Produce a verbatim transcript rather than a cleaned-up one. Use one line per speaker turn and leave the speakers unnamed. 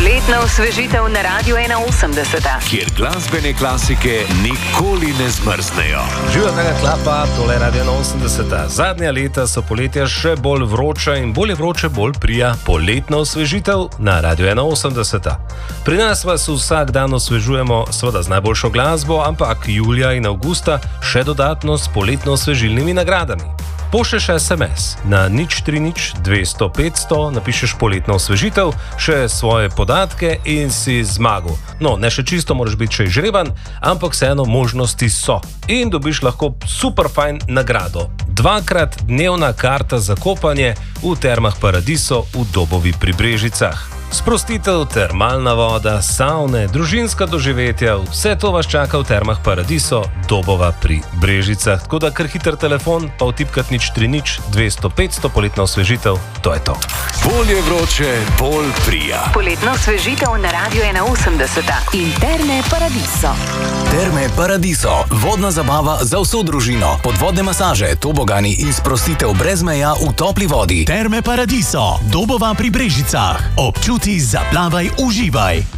Poletna osvežitev na Radiu ena osemdeset.
Kjer glasbene klasike nikoli ne zmrznejo.
Živijo tega klapa, tole Radio ena osemdeset. Zadnja leta so poletja še bolj vroča in bolj vroče bolj prija poletna osvežitev na Radio ena osemdeset. Pri nas vas vsak dan osvežujemo seveda z najboljšo glasbo, ampak julija in avgusta še dodatno s poletno osvežilnimi nagradami. Pošlješ es em es na nič tri nič dvesto petsto, napišeš poletno osvežitev, še svoje podatke in si zmagal. No, ne še čisto, moraš biti še izžreban, ampak vseeno možnosti so. In dobiš lahko super fajn nagrado. Dvakrat dnevna karta za kopanje v Termah Paradiso v Dobovi pri Brežicah. Sprostitev, termalna voda, savne, družinska doživetja, vse to vas čaka v Termah Paradiso, Dobova pri Brežicah. Tako da kar hiter telefon, pa vtipkat nič tri nič dvesto petsto, poletna osvežitev, to je to.
Bolje vroče, bolj prija.
Poletna osvežitev na Radiu ena osemdeset in Terme Paradiso.
Terme Paradiso, vodna zabava za vso družino, podvodne masaže, tobogani in sprostitev brez meja v topli vodi.
Terme Paradiso, Dobova pri Brežicah. Občuti, zaplavaj, uživaj.